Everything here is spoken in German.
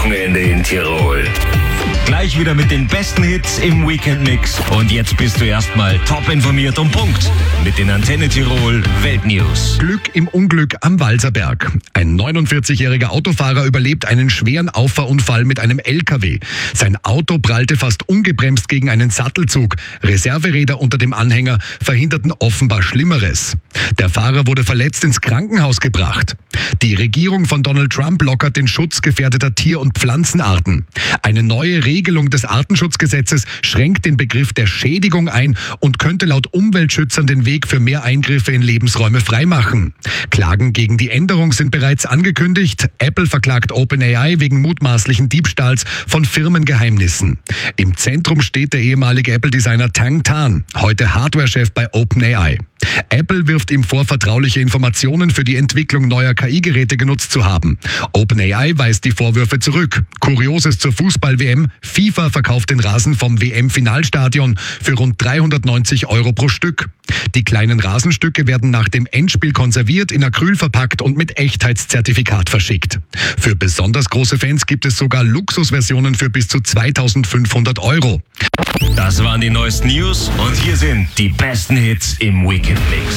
Wochenende in Tirol. Gleich wieder mit den besten Hits im Weekend-Mix. Und jetzt bist du erstmal top informiert und Punkt mit den Antenne Tirol Weltnews. Glück im Unglück am Walserberg. Ein 49-jähriger Autofahrer überlebt einen schweren Auffahrunfall mit einem LKW. Sein Auto prallte fast ungebremst gegen einen Sattelzug. Reserveräder unter dem Anhänger verhinderten offenbar Schlimmeres. Der Fahrer wurde verletzt ins Krankenhaus gebracht. Die Regierung von Donald Trump lockert den Schutz gefährdeter Tier- und Pflanzenarten. Eine neue Regelung des Artenschutzgesetzes schränkt den Begriff der Schädigung ein und könnte laut Umweltschützern den Weg für mehr Eingriffe in Lebensräume freimachen. Klagen gegen die Änderung sind bereits angekündigt. Apple verklagt OpenAI wegen mutmaßlichen Diebstahls von Firmengeheimnissen. Im Zentrum steht der ehemalige Apple-Designer Tang Tan, heute Hardware-Chef bei OpenAI. Apple wirft ihm vor, vertrauliche Informationen für die Entwicklung neuer KI-Geräte genutzt zu haben. OpenAI weist die Vorwürfe zurück. Kurioses zur Fußball-WM: FIFA verkauft den Rasen vom WM-Finalstadion für rund 390 € pro Stück. Die kleinen Rasenstücke werden nach dem Endspiel konserviert, in Acryl verpackt und mit Echtheitszertifikat verschickt. Für besonders große Fans gibt es sogar Luxusversionen für bis zu 2.500 €. Das waren die neuesten News und hier sind die besten Hits im Weekend-Mix.